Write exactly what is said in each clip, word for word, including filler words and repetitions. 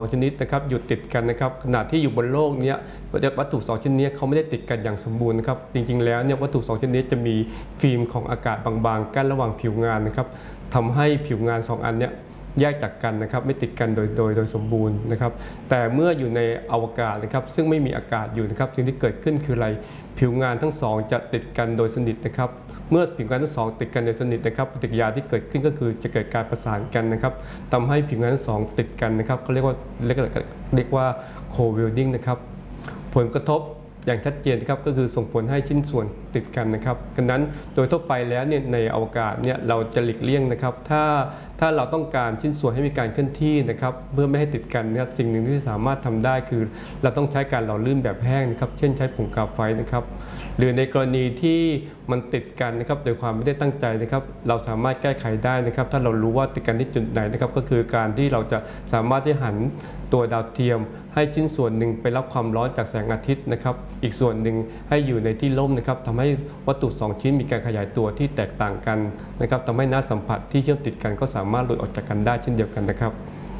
สองชนิดนะครับอยู่ติดกันนะครับขณะที่อยู่บนโลกนี้วัตถุสองชนิดนี้เขาไม่ได้ติดกันอย่างสมบูรณ์นะครับจริงๆแล้วเนี่ยวัตถุสองชนิดจะมีฟิล์มของอากาศบางๆกั้นระหว่างผิวงานนะครับทำให้ผิวงานสองอันเนี้ยแยกจากกันนะครับไม่ติดกันโดยโดยโดยสมบูรณ์นะครับแต่เมื่ออยู่ในอวกาศนะครับซึ่งไม่มีอากาศอยู่นะครับสิ่งที่เกิดขึ้นคืออะไรผิวงานทั้งสองจะติดกันโดยสนิทนะครับเมื่อผิวงานทั้งสองติดกันโดยสนิทนะครับปฏิกิริยาที่เกิดขึ้นก็คือจะเกิดการประสานกันนะครับทำให้ผิวงานทั้งสองติดกันนะครับเขาเรียกว่าเรียกเรียกว่า co-welding นะครับผลกระทบอย่างชัดเจนนะครับก็คือส่งผลให้ชิ้นส่วนติดกันนะครับดังนั้นโดยทั่วไปแล้วเนี่ยในอวกาศเนี่ยเราจะหลีกเลี่ยงนะครับถ้าถ้าเราต้องการชิ้นส่วนให้มีการเคลื่อนที่นะครับเพื่อไม่ให้ติดกันนะครับสิ่งหนึ่งที่สามารถทำได้คือเราต้องใช้การหล่อลื่นแบบแห้งนะครับเช่นใช้ผงกาไฟนะครับหรือในกรณีที่มันติดกันนะครับโดยความไม่ได้ตั้งใจนะครับเราสามารถแก้ไขได้นะครับถ้าเรารู้ว่าติดกันที่จุดไหนนะครับก็คือการที่เราจะสามารถที่หันตัวดาวเทียมให้ชิ้นส่วนหนึ่งไปรับความร้อนจากแสงอาทิตย์นะครับอีกส่วนหนึ่งให้อยู่ในที่ร่มนะครับทำให้วัตถุสองชิ้นมีการขยายตัวที่แตกต่างกันนะครับทำให้หน้าสัมผัสที่เชื่อมติดกันก็สามารถหลุดออกจากกันได้เช่นเดียวกันนะครับ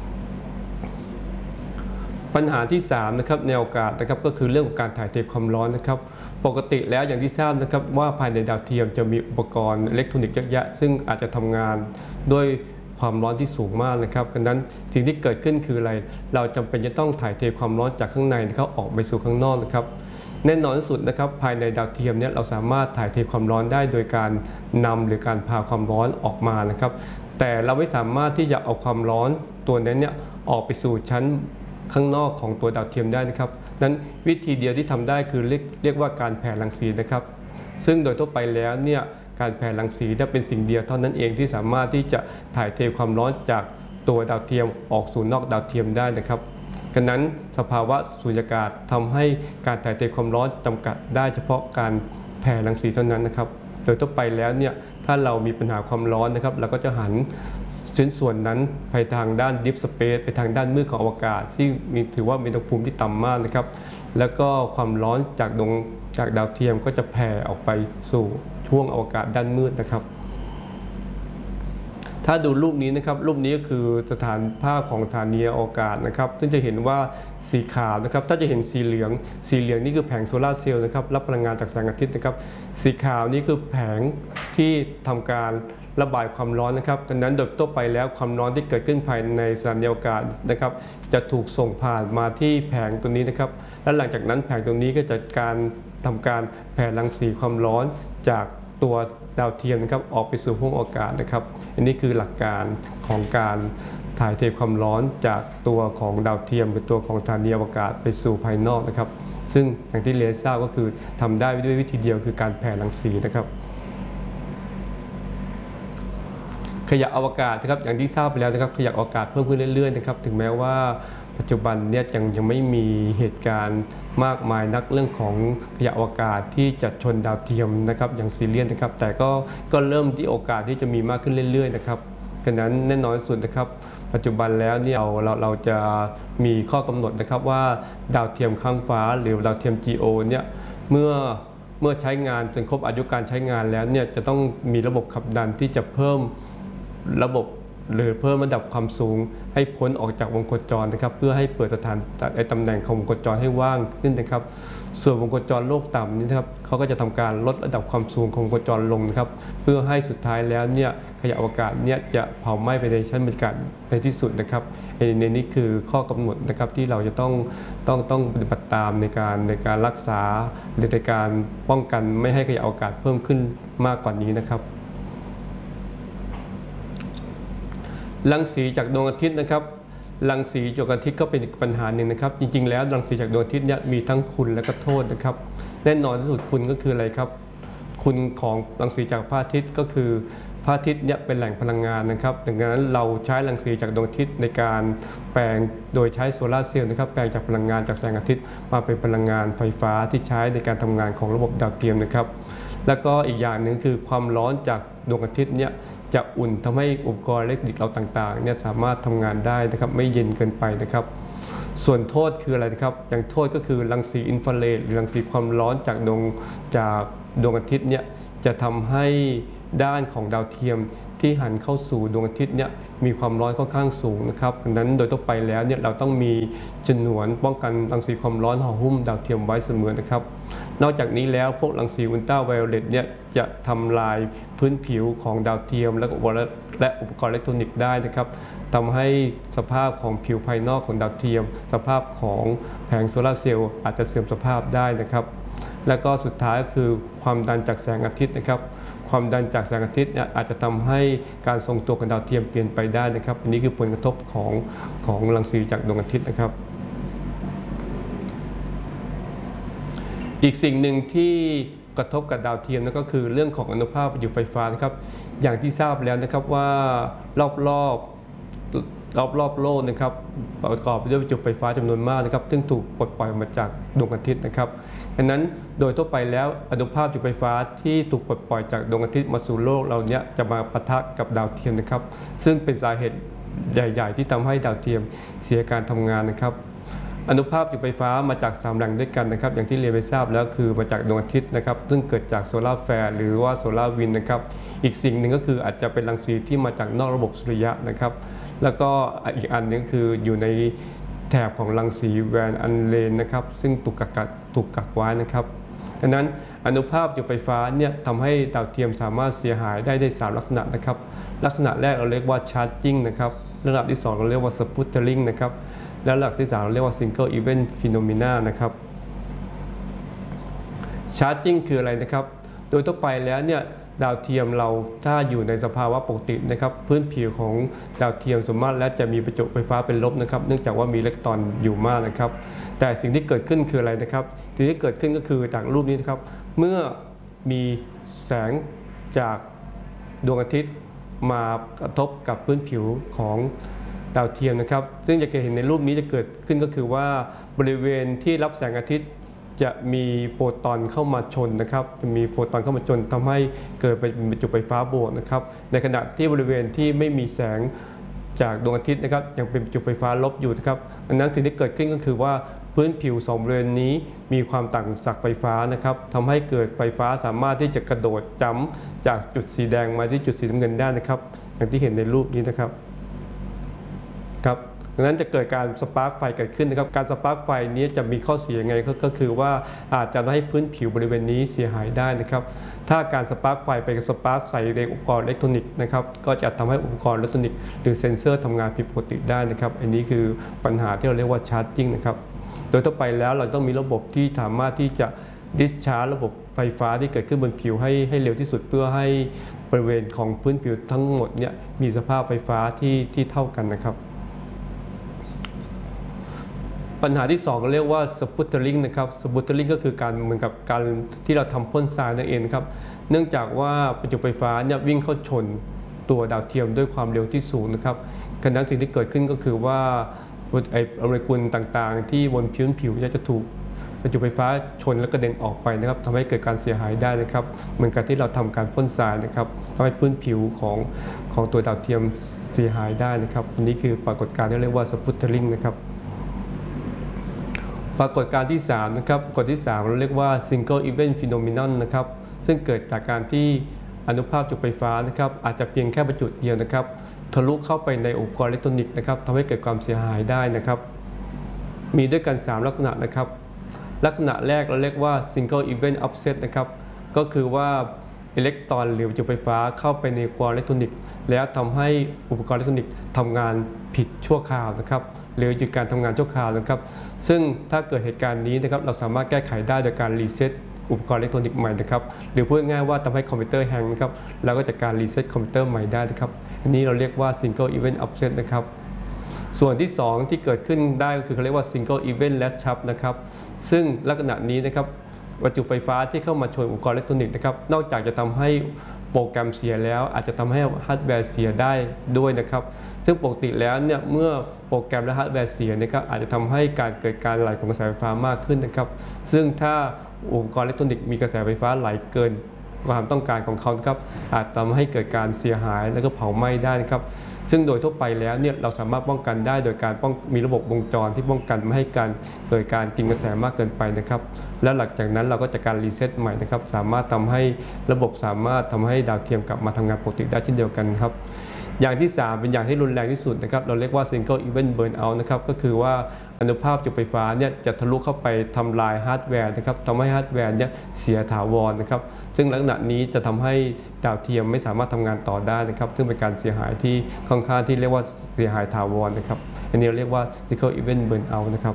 ปัญหาที่สามนะครับในอวกาศนะครับก็คือเรื่องของการถ่ายเทความร้อนนะครับปกติแล้วอย่างที่ทราบนะครับว่าภายในดาวเทียมจะมีอุปกรณ์อิเล็กทรอนิกส์เยอะแยะซึ่งอาจจะทำงานด้วยความร้อนที่สูงมากนะครับดังนั้นสิ่งที่เกิดขึ้นคืออะไรเราจำเป็นจะต้องถ่ายเทความร้อนจากข้างในนะครับออกไปสู่ข้างนอกนะครับแน่นอนที่สุดนะครับภายในดาวเทียมเนี่ยเราสามารถถ่ายเทความร้อนได้โดยการนำหรือการพาความร้อนออกมานะครับแต่เราไม่สามารถที่จะเอาความร้อนตัวนั้นเนี่ยออกไปสู่ชั้นข้างนอกของตัวดาวเทียมได้นะครับนั้นวิธีเดียวที่ทำได้คือเรียกเรียกว่าการแผ่รังสีนะครับซึ่งโดยทั่วไปแล้วเนี่ยการแผ่รังสีจะเป็นสิ่งเดียวเท่านั้นเองที่สามารถที่จะถ่ายเทความร้อนจากตัวดาวเทียมออกสู่นอกดาวเทียมได้นะครับดังนั้นสภาวะสุญญากาศทำให้การถ่ายเทความร้อนจำกัดได้เฉพาะการแผ่รังสีเท่านั้นนะครับโดยทั่วไปแล้วเนี่ยถ้าเรามีปัญหาความร้อนนะครับเราก็จะหันชิ้นส่วนนั้นไปทางด้าน Deep Space ไปทางด้านมืดของอวกาศที่มีถือว่ามีอุณหภูมิที่ต่ำมากนะครับแล้วก็ความร้อนจากดวงจากดาวเทียมก็จะแผ่ออกไปสู่ช่วงอวกาศด้านมืดนะครับถ้าดูรูปนี้นะครับรูปนี้ก็คือสถานภาพของสถานีอวกาศนะครับซึ่งจะเห็นว่าสีขาวนะครับถ้าจะเห็นสีเหลืองสีเหลืองนี่คือแผงโซลาร์เซลล์นะครับรับพลังงานจากแสงอาทิตย์นะครับสีขาวนี่คือแผงที่ทำการระบายความร้อนนะครับดังนั้นโดยทั่วไปแล้วความร้อนที่เกิดขึ้นภายในสถานีอวกาศนะครับจะถูกส่งผ่านมาที่แผงตัวนี้นะครับและหลังจากนั้นแผงตรงนี้ก็จะการทำการแผ่รังสีความร้อนจากตัวดาวเทียมนะครับออกไปสู่ห้วงอากาศนะครับอันนี้คือหลักการของการถ่ายเทความร้อนจากตัวของดาวเทียมหรือตัวของสถานีอวกาศไปสู่ภายนอกนะครับซึ่งอย่างที่เรียนทราบก็คือทำได้ด้วยวิธีเดียวคือการแผ่รังสีนะครับขยะอวกาศนะครับอย่างที่ทราบไปแล้วนะครับขยะอวกาศเพิ่มขึ้นเรื่อยๆนะครับถึงแม้ว่าปัจจุบันเนี่ยยังยังไม่มีเหตุการณ์มากมายนักเรื่องของขยะอวกาศที่จะชนดาวเทียมนะครับอย่างซีเรียสนะครับแต่ก็ก็เริ่มที่โอกาสที่จะมีมากขึ้นเรื่อยๆนะครับดังนั้นแน่นอนสุดนะครับปัจจุบันแล้วเนี่ยเราเราเราจะมีข้อกำหนดนะครับว่าดาวเทียมข้างฟ้าหรือดาวเทียม จี โอ เนี่ยเมื่อเมื่อใช้งานจนครบอายุการใช้งานแล้วเนี่ยจะต้องมีระบบขับดันที่จะเพิ่มระบบหรือเพิ่มระดับความสูงให้พ้นออกจากวงโคจรนะครับเพื่อให้เปิดสถานไอตำแหน่งของวงโคจรให้ว่างขึ้นนะครับส่วนวงโคจรโลกต่ำนี่นะครับเขาก็จะทำการลดระดับความสูงของวงโคจรลงนะครับเพื่อให้สุดท้ายแล้วเนี่ยขยะอวกาศเนี่ยจะเผาไหม้ไปในชั้นบรรยากาศในที่สุดนะครับในนี้คือข้อกำหนดนะครับที่เราจะต้องต้องต้องปฏิบัติตามในการในการรักษาหรือในการป้องกันไม่ให้ขยะอวกาศเพิ่มขึ้นมากกว่านี้นะครับรังสีจากดวงอาทิตย์นะครับรังสีจากดวงอาทิตย์ก็เป็นอีกปัญหาหนึ่งนะครับจริงๆแล้วรังสีจากดวงอาทิตย์เนี่ยมีทั้งคุณและก็โทษนะครับแน่นอนที่สุดคุณก็คืออะไรครับคุณของรังสีจากพระอาทิตย์ก็คือพระอาทิตย์เนี่ยเป็นแหล่งพลังงานนะครับดังนั้นเราใช้รังสีจากดวงอาทิตย์ในการแปลงโดยใช้โซลาร์เซลล์นะครับแปลงจากพลังงานจากแสงอาทิตย์มาเป็นพลังงานไฟฟ้าที่ใช้ในการทำงานของระบบดาวเทียมนะครับแล้วก็อีกอย่างหนึ่งคือความร้อนจากดวงอาทิตย์เนี่ยจะอุ่นทำให้อุปกรณ์อิเล็กทรอนิกส์เราต่างๆเนี่ยสามารถทำงานได้นะครับไม่เย็นเกินไปนะครับส่วนโทษคืออะไรนะครับอย่างโทษก็คือรังสีอินฟราเรดหรือรังสีความร้อนจากดวงจากดวงอาทิตย์เนี่ยจะทำให้ด้านของดาวเทียมที่หันเข้าสู่ดวงอาทิตย์เนี่ยมีความร้อนค่อนข้างสูงนะครับดังนั้นโดยทั่วไปแล้วเนี่ยเราต้องมีฉนวนป้องกันรังสีความร้อนห่อหุ้มดาวเทียมไว้เสมอนะครับนอกจากนี้แล้วพวกรังสีอุลตราไวโอเลตเนี่ยจะทำลายพื้นผิวของดาวเทียมและและอุปกรณ์อิเล็กทรอนิกส์ได้นะครับทำให้สภาพของผิวภายนอกของดาวเทียมสภาพของแผงโซลาร์เซลล์อาจจะเสื่อมสภาพได้นะครับและก็สุดท้ายก็คือความดันจากแสงอาทิตย์นะครับความดันจากแสงอาทิตย์อาจจะทำให้การทรงตัวของดาวเทียมเปลี่ยนไปได้นะครับอันนี้คือผลกระทบของของรังสีจากดวงอาทิตย์นะครับอีกสิ่งหนึ่งที่กระทบกับดาวเทียมนั่นก็คือเรื่องของอนุภาคประจุไฟฟ้านะครับอย่างที่ทราบแล้วนะครับว่ารอบรอบรอบรอบโลกนะครับประกอบไปด้วยประจุไฟฟ้าจำนวนมากนะครับซึ่งถูกปลดปล่อยมาจากดวงอาทิตย์นะครับดังนั้นโดยทั่วไปแล้วอนุภาคประจุไฟฟ้าที่ถูกปลดปล่อยจากดวงอาทิตย์มาสู่โลกเราเนี้ยจะมาปะทะกับดาวเทียมนะครับซึ่งเป็นสาเหตุใหญ่ๆที่ทำให้ดาวเทียมเสียการทำงานนะครับอนุภาคประจุไฟฟ้ามาจากสามแหล่งด้วยกันนะครับอย่างที่เรียนไปทราบแล้วคือมาจากดวงอาทิตย์นะครับซึ่งเกิดจากโซลาร์แฟร์หรือว่าโซลาร์วินด์นะครับอีกสิ่งหนึ่งก็คืออาจจะเป็นรังสีที่มาจากนอกระบบสุริยะนะครับแล้วก็อีกอันนึงคืออยู่ในแถบของรังสีแวนอันเลนนะครับซึ่งถูกกักถูกกักไว้นะครับดังนั้นอนุภาคประจุไฟฟ้าเนี่ยทำให้ดาวเทียมสามารถเสียหายได้ในสามลักษณะนะครับลักษณะแรกเราเรียกว่าชาร์จิ่งนะครับระดับที่สองเราเรียกว่าสปุตเตอริงนะครับและระดับที่สามเราเรียกว่าซิงเกิลอีเวนต์ฟีโนเมนานะครับชาร์จิ่งคืออะไรนะครับโดยทั่วไปแล้วเนี่ยดาวเทียมเราถ้าอยู่ในสภาวะปกตินะครับพื้นผิวของดาวเทียมสมมติและจะมีประจุไฟฟ้าเป็นลบนะครับเนื่องจากว่ามีอิเล็กตรอนอยู่มากนะครับแต่สิ่งที่เกิดขึ้นคืออะไรนะครับสิ่งที่เกิดขึ้นก็คือจากรูปนี้นะครับเมื่อมีแสงจากดวงอาทิตย์มากระทบกับพื้นผิวของดาวเทียมนะครับซึ่งจะเห็นในรูปนี้จะเกิดขึ้นก็คือว่าบริเวณที่รับแสงอาทิตย์จะมีโฟตอนเข้ามาชนนะครับจะมีโฟตอนเข้ามาชนทำให้เกิดเป็นประจุไฟฟ้าบวกนะครับในขณะที่บริเวณที่ไม่มีแสงจากดวงอาทิตย์นะครับยังเป็นประจุไฟฟ้าลบอยู่นะครับดังนั้นสิ่งที่เกิดขึ้นก็คือว่าพื้นผิวสองบริเวณนี้มีความต่างจากไฟฟ้านะครับทำให้เกิดไฟฟ้าสามารถที่จะกระโดดจัมป์จากจุดสีแดงมาที่จุดสีน้ำเงินได้นะครับอย่างที่เห็นในรูปนี้นะครับครับดังนั้นจะเกิดการสปาร์คไฟเกิดขึ้นนะครับการสปาร์คไฟนี้จะมีข้อเสียยังไงก็คือว่าอาจจะทำให้พื้นผิวบริเวณนี้เสียหายได้นะครับถ้าการสปาร์คไฟไปสปาร์คใส่ในอุปกรณ์อิเล็กทรอนิกส์นะครับก็จะทำให้อุปกรณ์อิเล็กทรอนิกส์หรือเซ็นเซอร์ทำงานผิดปกติได้นะครับอันนี้คือปัญหาที่เราเรียกว่าชาร์จิ่งนะครับโดยทั่วไปแล้วเราต้องมีระบบที่สามารถที่จะดิสชาร์จระบบไฟฟ้าที่เกิดขึ้นบนผิวให้ให้เร็วที่สุดเพื่อให้บริเวณของพื้นผิวทั้งหมดเนี่ยมีสภาพไฟฟ้าที่ที่เท่ากันนะครับปัญหาที่สองเรียกว่าสปุตเตอริงนะครับสปุตเตอริงก็คือการเหมือนกับการที่เราทำพ่นทรายนั่นเองครับเนื่องจากว่าประจุไฟฟ้าเนี่ยวิ่งเข้าชนตัวดาวเทียมด้วยความเร็วที่สูงนะครับขณะนั้นสิ่งที่เกิดขึ้นก็คือว่าไอโมเลกุลต่างๆที่บนพื้นผิวจะถูกประจุไฟฟ้าชนและกระเด็นออกไปนะครับทำให้เกิดการเสียหายได้นะครับเหมือนกับที่เราทำการพ่นทรายนะครับทำให้พื้นผิวของของตัวดาวเทียมเสียหายได้นะครับอันนี้คือปรากฏการณ์ที่เรียกว่าสปุตเตอริงนะครับปรากฏการณ์ที่สามนะครับปรากฏที่สามเราเรียกว่า Single Event Phenomenon นะครับซึ่งเกิดจากการที่อนุภาคประจุไฟฟ้านะครับอาจจะเพียงแค่ประจุเดียวนะครับทะลุเข้าไปในอุปกรณ์อิเล็กทรอนิกส์นะครับทำให้เกิดความเสียหายได้นะครับมีด้วยกันสามลักษณะนะครับลักษณะแรกเราเรียกว่า Single Event Offset นะครับก็คือว่าอิเล็กตรอนหรือประจุไฟฟ้าเข้าไปในอุปกรณ์อิเล็กทรอนิกส์แล้วทำให้อุปกรณ์อิเล็กทรอนิกส์ทำงานผิดชั่วคราวนะครับหรือหยุดการทำงานชั่วคราวนะครับซึ่งถ้าเกิดเหตุการณ์นี้นะครับเราสามารถแก้ไขได้โดยการรีเซ็ตอุปกรณ์อิเล็กทรอนิกส์ใหม่นะครับหรือพูดง่ายๆว่าทำให้คอมพิวเตอร์แฮงนะครับเราก็จะการรีเซ็ตคอมพิวเตอร์ใหม่ได้นะครับอันนี้เราเรียกว่า Single Event Offset นะครับส่วนที่สองที่เกิดขึ้นได้ก็คือเขาเรียกว่า Single Event Latch-up นะครับซึ่งลักษณะนี้นะครับประจุไฟฟ้าที่เข้ามาชนอุปกรณ์อิเล็กทรอนิกส์นะครับนอกจากจะทำให้โปรแกรมเสียแล้วอาจจะทำให้ฮาร์ดแวร์เสียได้ด้วยนะครับซึ่งปกติแล้วเนี่ยเมื่อโปรแกรมและฮาร์ดแวร์เสียนะครับอาจจะทำให้การเกิดการไหลของกระแสไฟฟ้ามากขึ้นนะครับซึ่งถ้าอุปกรณ์อิเล็กทรอนิกส์มีกระแสไฟฟ้าไหลเกินความต้องการของเขาครับอาจทำให้เกิดการเสียหายและก็เผาไหม้ได้นะครับซึ่งโดยทั่วไปแล้วเนี่ยเราสามารถป้องกันได้โดยการป้องมีระบบวงจรที่ป้องกันไม่ให้การเกิดการกินกระแสมากเกินไปนะครับแล้วหลังจากนั้นเราก็จะการรีเซ็ตใหม่นะครับสามารถทำให้ระบบสามารถทำให้ดาวเทียมกลับมาทำงานปกติได้เช่นเดียวกันครับอย่างที่สามเป็นอย่างที่รุนแรงที่สุดนะครับเราเรียกว่า single event burnout นะครับก็คือว่าอนุภาคจุดไฟฟ้าเนี่ยจะทะลุเข้าไปทำลายฮาร์ดแวร์นะครับทำให้ฮาร์ดแวร์เนี่ยเสียถาวรนะครับซึ่งลักษณะนี้จะทำให้ดาวเทียมไม่สามารถทำงานต่อได้นะครับซึ่งเป็นการเสียหายที่ค่อนข้างที่เรียกว่าเสียหายถาวรนะครับอันนี้เราเรียกว่า single event burnout นะครับ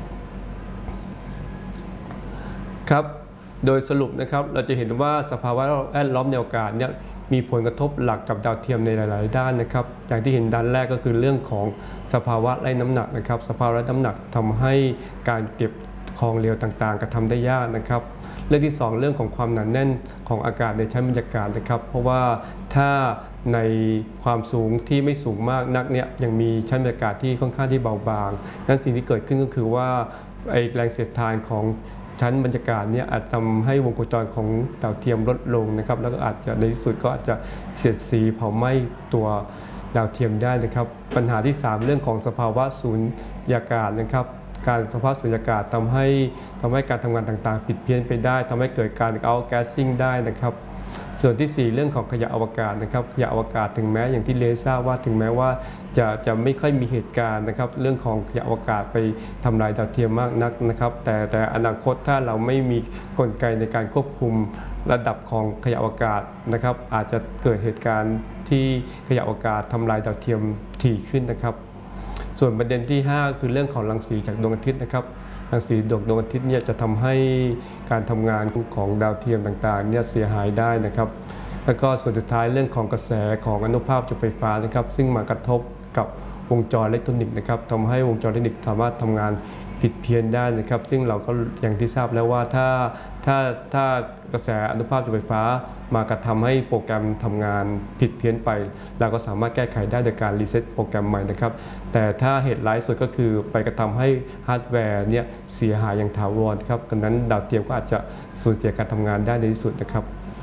ครับโดยสรุปนะครับเราจะเห็นว่าสภาวะแวดล้อมในอากาศเนี่ยมีผลกระทบหลักกับดาวเทียมในหลาย ๆ ด้านนะครับอย่างที่เห็นด้านแรกก็คือเรื่องของสภาวะไร้น้ำหนักนะครับสภาวะไร้น้ำหนักทำให้การเก็บของเหลวต่าง ๆกระทำได้ยากนะครับเรื่องที่สองเรื่องของความหนาแน่นของอากาศในชั้นบรรยากาศนะครับเพราะว่าถ้าในความสูงที่ไม่สูงมากนักเนี่ยยังมีชั้นบรรยากาศที่ค่อนข้างที่เบาบางนั้นสิ่งที่เกิดขึ้นก็คือว่าไอแรงเสียดทานของชั้นบรรยากาศเนี่ยอาจทำให้วงโคจรของดาวเทียมลดลงนะครับแล้วก็อาจจะในที่สุดก็อาจจะเสียดสีเผาไหม้ตัวดาวเทียมได้นะครับปัญหาที่สามเรื่องของสภาวะสูญญากาศนะครับการสภาพสูญญากาศทำให้ทำให้การทำงานต่างๆผิดเพี้ยนไปได้ทำให้เกิดการเอาแก๊สซิ่งได้นะครับส่วนที่สี่เรื่องของขยะอวกาศนะครับขยะอวกาศถึงแม้อย่างที่เลทราบว่าถึงแม้ว่าจะจะไม่ค่อยมีเหตุการณ์นะครับเรื่องของขยะอวกาศไปทำลายดาวเทียมมากนักนะครับแต่แต่อนาคตถ้าเราไม่มีกลไกในการควบคุมระดับของขยะอวกาศนะครับอาจจะเกิดเหตุการณ์ที่ขยะอวกาศทำลายดาวเทียมถี่ขึ้นนะครับส่วนประเด็นที่ห้าคือเรื่องของรังสีจากดวงอาทิตย์นะครับรังสีดวงดวงอาทิตย์เนี่ยจะทำให้การทำงานของดาวเทียมต่างๆเนี่ยเสียหายได้นะครับแล้วก็ส่วนสุดท้ายเรื่องของกระแสของอนุภาคจุดไฟฟ้านะครับซึ่งมากระทบกับวงจรอิเล็กทรอนิกส์นะครับทำให้วงจรอิเล็กทรอนิกส์สามารถทำงานผิดเพี้ยนได้นะครับซึ่งเราก็อย่างที่ทราบแล้วว่าถ้าถ้าถ้ากระแสอนุภาคจุดไฟฟ้ามากระทำให้โปรแกรมทำงานผิดเพี้ยนไปเราก็สามารถแก้ไขได้โดยการรีเซ็ตโปรแกรมใหม่นะครับแต่ถ้าเหตุร้ายสุดก็คือไปกระทำให้ฮาร์ดแวร์เนี่ยเสียหายอย่างถาวรครับดังนั้นดาวเทียมก็อาจจะสูญเสียการทำงานได้ในที่สุดนะครับ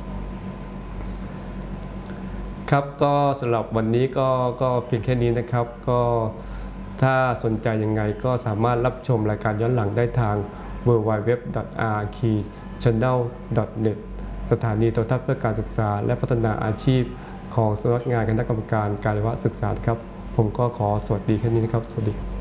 ครับก็สำหรับวันนี้ก็ก็เพียงแค่นี้นะครับก็ถ้าสนใจยังไงก็สามารถรับชมรายการย้อนหลังได้ทาง ดับเบิลยู ดับเบิลยู ดับเบิลยู ดอท อาร์ คี แชนแนล ดอท เน็ต สถานีโทรทัศน์เพื่อการศึกษาและพัฒนาอาชีพของสำนักงานคณะกรรมการการศึกษาครับผมก็ขอสวัสดีแค่นี้นะครับสวัสดี